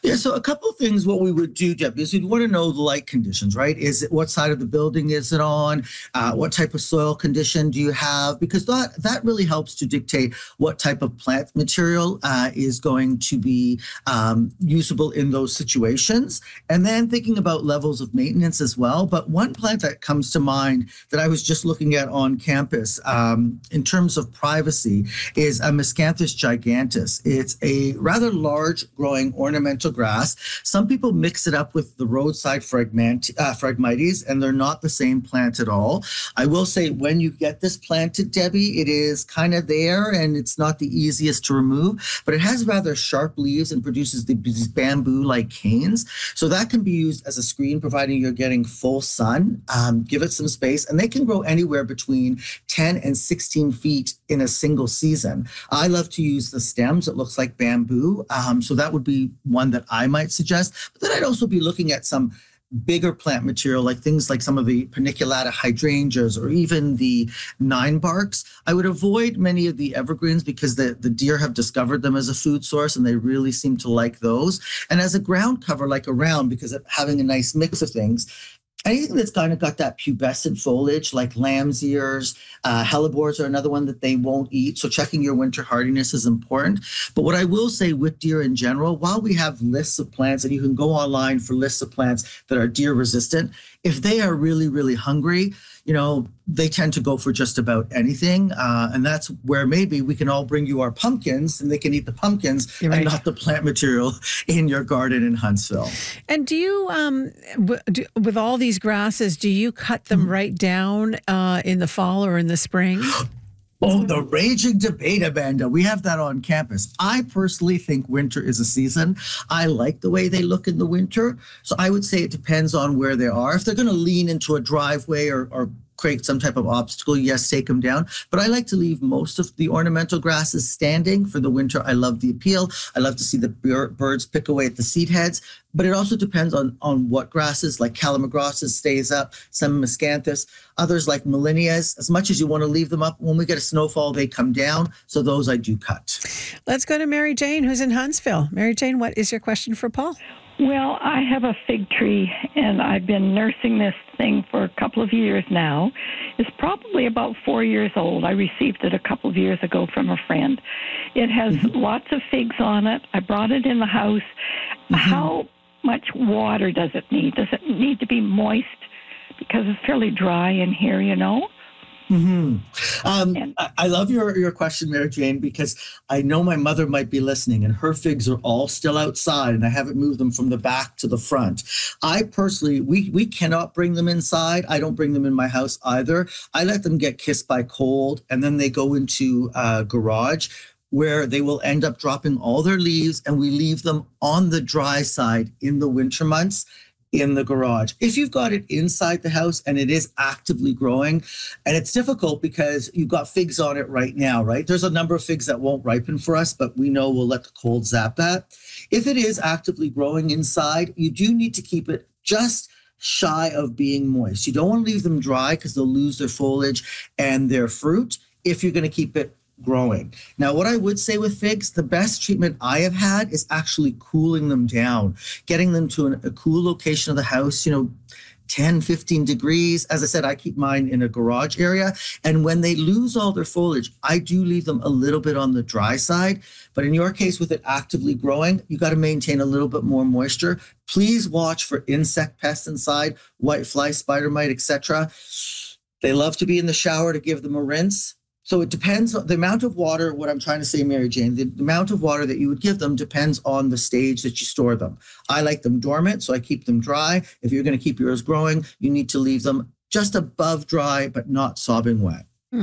Yeah, so a couple of things what we would do, Deb, is we'd want to know the light conditions, right? Is it what side of the building is it on? What type of soil condition do you have? Because that really helps to dictate what type of plant material is going to be usable in those situations. And then thinking about levels of maintenance as well. But one plant that comes to mind that I was just looking at on campus in terms of privacy is a Miscanthus gigantus. It's a rather large growing ornamental grass. Some people mix it up with the roadside Phragmites, and they're not the same plant at all. I will say when you get this planted, Debbie, it is kind of there and it's not the easiest to remove, but it has rather sharp leaves and produces these bamboo-like canes. So that can be used as a screen, providing you're getting full sun. Give it some space, and they can grow anywhere between 10 and 16 feet in a single season. I love to use the stems. It looks like bamboo. So that would be one that I might suggest. But then I'd also be looking at some bigger plant material, like things like some of the paniculata hydrangeas or even the nine barks. I would avoid many of the evergreens because the deer have discovered them as a food source and they really seem to like those. And as a ground cover, like around, because of having a nice mix of things, anything that's kind of got that pubescent foliage, like lamb's ears, hellebores are another one that they won't eat. So checking your winter hardiness is important. But what I will say with deer in general, while we have lists of plants, and you can go online for lists of plants that are deer resistant, if they are really, really hungry, they tend to go for just about anything. And that's where maybe we can all bring you our pumpkins and they can eat the pumpkins and not the plant material in your garden in Huntsville. And do you, with all these grasses, do you cut them right down in the fall or in the spring? Oh, the raging debate, Amanda. We have that on campus. I personally think winter is a season. I like the way they look in the winter. So I would say it depends on where they are. If they're going to lean into a driveway or create some type of obstacle, yes, take them down. But I like to leave most of the ornamental grasses standing for the winter. I love the appeal. I love to see the birds pick away at the seed heads. But it also depends on what grasses, like calamagrostis stays up, some miscanthus, others like Molineas. As much as you want to leave them up, when we get a snowfall, they come down. So those I do cut. Let's go to Mary Jane, who's in Huntsville. Mary Jane, what is your question for Paul? Well, I have a fig tree, and I've been nursing this thing for a couple of years now. It's probably about 4 years old. I received it a couple of years ago from a friend. It has lots of figs on it. I brought it in the house. How much water does it need? Does it need to be moist? Because it's fairly dry in here, I love your question, Mary Jane, because I know my mother might be listening and her figs are all still outside and I haven't moved them from the back to the front. I personally, we cannot bring them inside. I don't bring them in my house either. I let them get kissed by cold and then they go into a garage where they will end up dropping all their leaves and we leave them on the dry side in the winter months in the garage. If you've got it inside the house and it is actively growing, and it's difficult because you've got figs on it right now, right? There's a number of figs that won't ripen for us, but we know we'll let the cold zap that. If it is actively growing inside, you do need to keep it just shy of being moist. You don't want to leave them dry because they'll lose their foliage and their fruit if you're going to keep it growing. Now, what I would say with figs, the best treatment I have had is actually cooling them down, getting them to a cool location of the house, 10, 15 degrees. As I said, I keep mine in a garage area. And when they lose all their foliage, I do leave them a little bit on the dry side. But in your case, with it actively growing, you got to maintain a little bit more moisture. Please watch for insect pests inside, whitefly, spider mite, etc. They love to be in the shower to give them a rinse. So it depends on the amount of water. What I'm trying to say, Mary Jane, the amount of water that you would give them depends on the stage that you store them. I like them dormant, so I keep them dry. If you're going to keep yours growing, you need to leave them just above dry, but not sopping wet.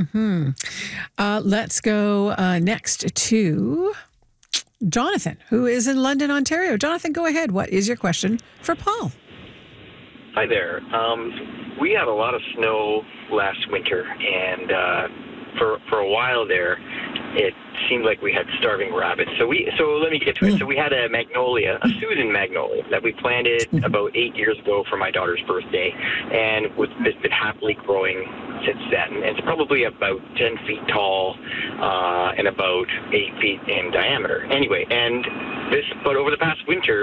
Let's go next to Jonathan, who is in London, Ontario. Jonathan, go ahead. What is your question for Paul? Hi there. We had a lot of snow last winter, and for a while there, it seemed like we had starving rabbits. So let me get to it. So we had a magnolia, a Susan magnolia, that we planted about 8 years ago for my daughter's birthday, and it's been happily growing since then. It's probably about 10 feet tall and about 8 feet in diameter. Anyway, but over the past winter,